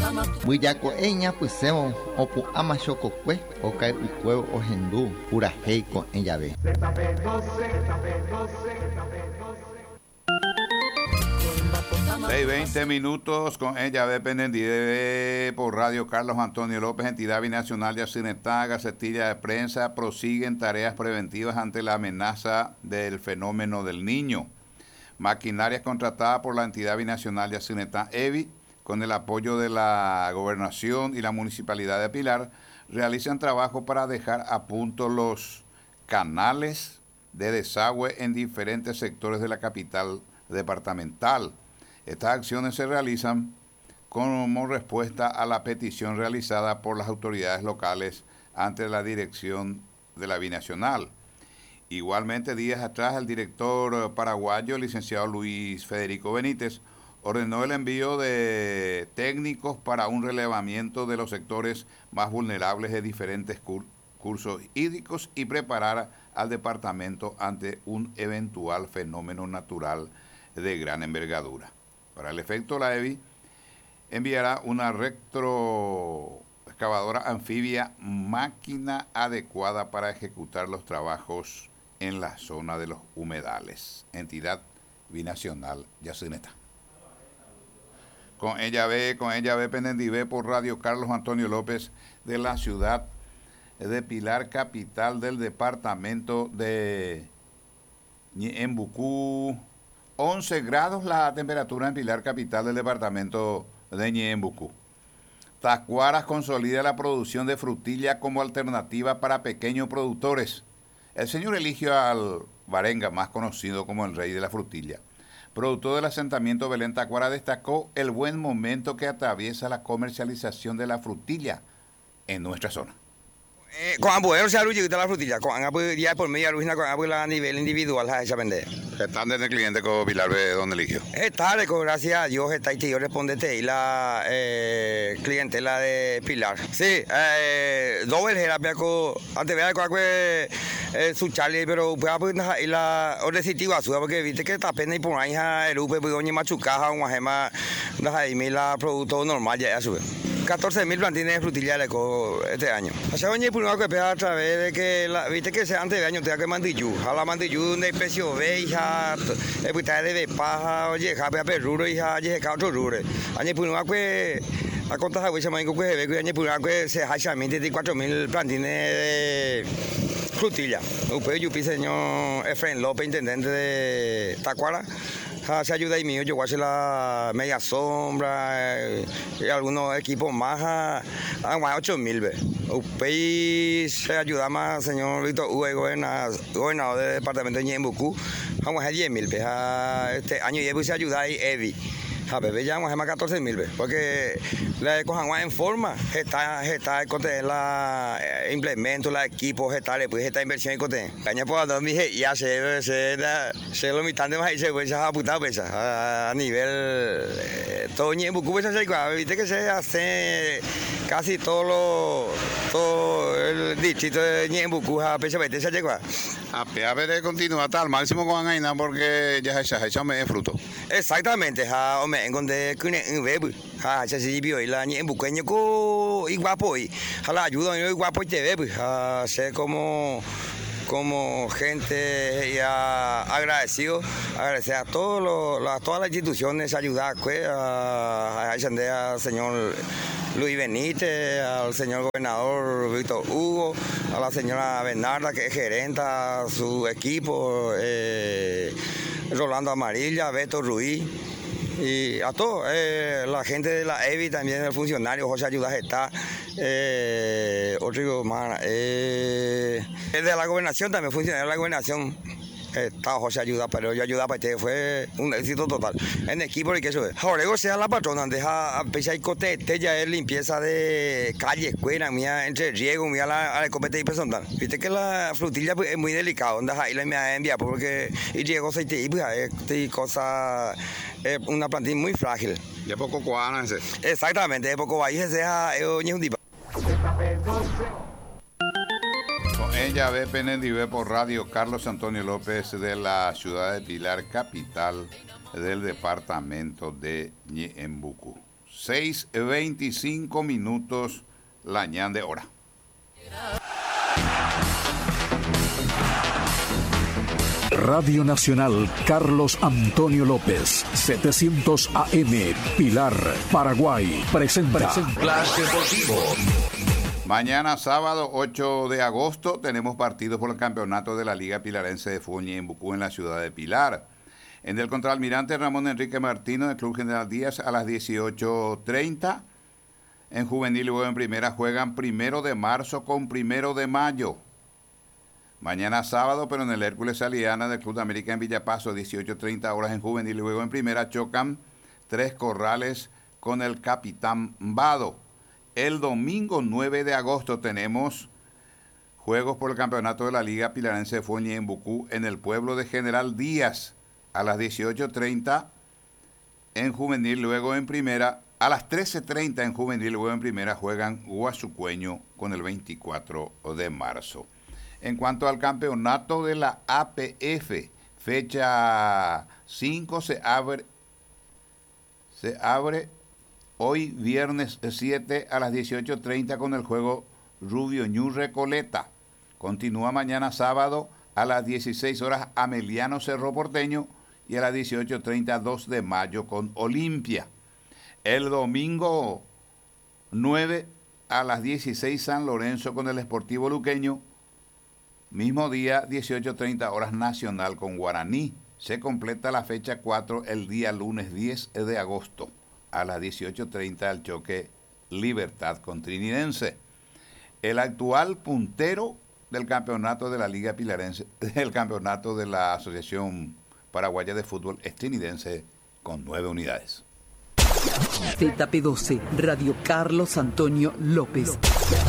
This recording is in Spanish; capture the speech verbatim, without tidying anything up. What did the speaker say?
Buyaco eña puseo opu amachococue ocae ucueo ojendu pura heico en llave. seis veinte minutos con ella ve pendiente por Radio Carlos Antonio López, entidad binacional de Acinetá, Gacetilla de Prensa, prosiguen tareas preventivas ante la amenaza del fenómeno del Niño. Maquinarias contratadas por la entidad binacional de Acinetá, EBI, con el apoyo de la Gobernación y la Municipalidad de Pilar, realizan trabajo para dejar a punto los canales de desagüe en diferentes sectores de la capital departamental. Estas acciones se realizan como respuesta a la petición realizada por las autoridades locales ante la dirección de la binacional. Igualmente, días atrás, el director paraguayo, el licenciado Luis Federico Benítez, ordenó el envío de técnicos para un relevamiento de los sectores más vulnerables de diferentes cur- cursos hídricos y preparar al departamento ante un eventual fenómeno natural de gran envergadura. Para el efecto, la EBI enviará una retroexcavadora anfibia, máquina adecuada para ejecutar los trabajos en la zona de los humedales. Entidad binacional Yacineta. Con ella ve, con ella ve Penendivé por Radio Carlos Antonio López de la ciudad de Pilar, capital del departamento de Ñeembucú. once grados la temperatura en Pilar, capital del departamento de Ñeembucú. Tacuaras consolida la producción de frutilla como alternativa para pequeños productores. El señor Eligio Alvarenga, más conocido como el rey de la frutilla, productor del asentamiento Belén Tacuara, destacó el buen momento que atraviesa la comercialización de la frutilla en nuestra zona. Con ambos, se arrulla la frutilla, con ambos ya por media arruina con ambos a nivel individual a esa vender. Están desde el cliente con Pilar de donde eligió. Está, gracias a Dios, está y yo respondete y la eh, clientela de Pilar. Sí, eh, doble era con antes vea con eh, su Charlie, pero pues y la orecitiva suya porque viste que está pena y por ahí el upe pues doña machucaja un ajema y la producto normal ya sube. catorce mil plantines de frutilla de este año. Hace año primero que a través de que la, viste que antes de año te que mandillú, a la mandillú de precio veja, el puta de paja, oye, jape perruro y ya llega otro rure. Año primero que a contar a veces más que que año primero que se hace de cuatro mil plantines de frutilla. Usted yo pide señor Efraín López, intendente de Tacuara. Se ayuda y mío, yo voy a hacer la media sombra eh, y algunos equipos más a, a más ocho mil veces. Usted se ayuda más, señor Víctor Hugo, gobernador del departamento de Ñeembucú, vamos a diez mil veces. Este año ya se ayuda y Evi. A bebé ya vamos a más catorce mil veces, porque la cojan en forma, está, está, la eh, implemento, la equipo, está, después esta inversión y cote. Caña por dos mil ya se se se lo mitad de más y se puede a puta pesa a nivel eh, todo Ñeembucú pesa se viste que se hace casi todo lo todo el distrito de Ñeembucú a pesa veinte se llegó. A ver, continúa hasta al máximo con Aina porque ya se ha hecho me fruto. Exactamente, ha hombre encontré que en web, ha se sirvió y la Ñeembucú ko y guapo y la ayuda y guapo te ve, ha ser como como gente ya agradecido, agradecer a todos los, a todas las instituciones ayudar pues, a, a, a, al señor Luis Benítez, al señor gobernador Víctor Hugo, a la señora Bernarda que es gerenta, su equipo, eh, Rolando Amarilla, Beto Ruiz. Y a todos, eh, la gente de la EBI también, el funcionario José Ayudas está, eh, otro más, eh, de la gobernación también, funcionario de la gobernación, está José Ayudas, pero yo ayudaba para este, fue un éxito total. En equipo y que eso es. Ahora sea la patrona, deja a pesar de cote, ya es limpieza de calle, escuela, mía, entre riego, mía la, la copete y personal. Viste que la frutilla pues, es muy delicado, donde ahí la me ha enviado porque y riego se te y cosa. Es una plantilla muy frágil. De poco cuana ese. Exactamente, de poco ahí se deja un dipa. Con ella ve Penendivé por Radio Carlos Antonio López de la ciudad de Pilar, capital del departamento de Ñeembucú. seis veinticinco minutos la ñande hora. Radio Nacional Carlos Antonio López, setecientos A M, Pilar, Paraguay, presenta Flash Deportivo. Mañana sábado ocho de agosto tenemos partidos por el campeonato de la Liga Pilarense de Fútbol en Bucú en la ciudad de Pilar. En el contraalmirante Ramón Enrique Martino del Club General Díaz a las dieciocho treinta. En juvenil y luego en primera juegan primero de marzo con primero de mayo. Mañana sábado, pero en el Hércules Aliana del Club de América en Villapaso, dieciocho treinta horas en juvenil y luego en primera chocan Tres Corrales con el Capitán Vado. El domingo nueve de agosto tenemos juegos por el campeonato de la Liga Pilarense de Fútbol en Bucú en el pueblo de General Díaz a las dieciocho treinta en juvenil, luego en primera. A las trece treinta en juvenil, luego en primera juegan Guasucueño con el veinticuatro de marzo. En cuanto al campeonato de la A P F, fecha cinco se abre, se abre hoy viernes siete a las dieciocho treinta con el juego Rubio Ñu Recoleta. Continúa mañana sábado a las dieciséis horas Ameliano Cerro Porteño y a las dieciocho treinta dos de mayo con Olimpia. El domingo nueve a las dieciséis San Lorenzo con el Sportivo Luqueño. Mismo día, dieciocho treinta horas Nacional con Guaraní. Se completa la fecha cuatro el día lunes diez de agosto. A las dieciocho treinta el choque Libertad con Trinidense. El actual puntero del campeonato de la Liga Pilarense, del campeonato de la Asociación Paraguaya de Fútbol es Trinidense con nueve unidades. Z P doce, Radio Carlos Antonio López.